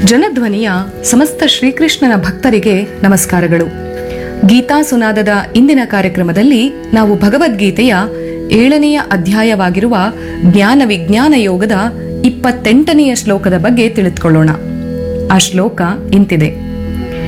ಜನಧ್ವನಿಯ ಸಮಸ್ತ ಶ್ರೀಕೃಷ್ಣನ ಭಕ್ತರಿಗೆ ನಮಸ್ಕಾರಗಳು. ಗೀತಾ ಸುನಾದದ ಇಂದಿನ ಕಾರ್ಯಕ್ರಮದಲ್ಲಿ ನಾವು ಭಗವದ್ಗೀತೆಯ 7ನೆಯ ಅಧ್ಯಾಯವಾಗಿರುವ ಜ್ಞಾನ ವಿಜ್ಞಾನ ಯೋಗದ 28ನೆಯ ಶ್ಲೋಕದ ಬಗ್ಗೆ ತಿಳಿದುಕೊಳ್ಳೋಣ. ಆ ಶ್ಲೋಕ ಇಂತಿದೆ: